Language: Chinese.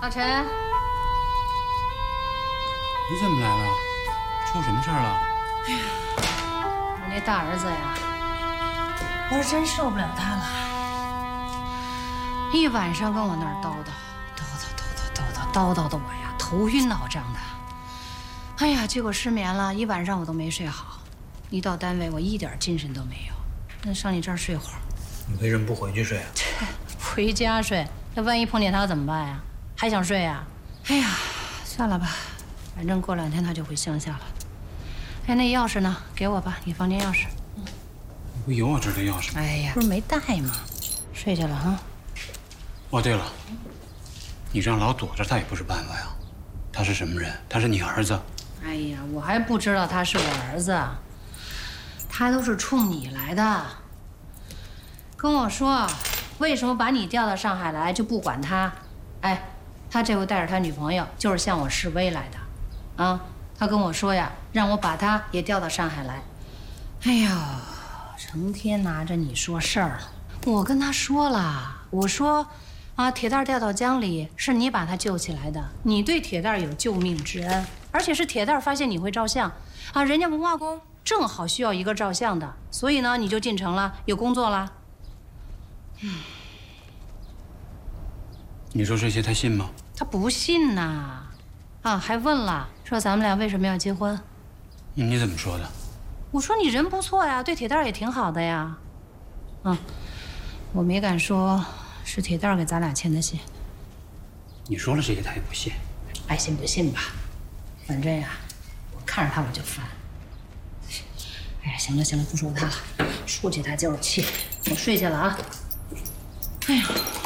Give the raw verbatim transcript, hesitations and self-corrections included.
老陈， 你怎么来了？出什么事儿了？ 哎呀，我那大儿子呀，我是真受不了他了，一晚上跟我那儿叨叨叨叨叨叨叨叨叨的我呀头晕脑胀的。哎呀，结果失眠了一晚上，我都没睡好。一到单位，我一点精神都没有。那上你这儿睡会儿。 你为什么不回去睡啊？ 回家睡，那万一碰见他怎么办呀？还想睡呀？哎呀，算了吧，反正过两天他就回乡下了。哎，那钥匙呢？给我吧，你房间钥匙。 你不有我这儿的钥匙吗？ 哎呀，不是没带吗？睡去了哈。 哦，对了，你这样老躲着他也不是办法呀。他是什么人？他是你儿子。 哎呀，我还不知道他是我儿子，他都是冲你来的。跟我说，为什么把你调到上海来就不管他？哎，他这回带着他女朋友就是向我示威来的，啊，他跟我说呀，让我把他也调到上海来。哎呀，成天拿着你说事儿，我跟他说了，我说，啊，铁蛋掉到江里是你把他救起来的，你对铁蛋有救命之恩，而且是铁蛋发现你会照相，啊，人家文化宫正好需要一个照相的，所以呢，你就进城了，有工作了。嗯， 你说这些他信吗？ 他不信呐，啊，还问了，说咱们俩为什么要结婚？ 你怎么说的？ 我说你人不错呀，对铁蛋也挺好的呀。啊，我没敢说是铁蛋给咱俩签的信。 你说了这些他也不信， 爱信不信吧，反正呀，我看着他我就烦。哎呀，行了行了，不说他了，说起他就是气。我睡去了啊。哎呀。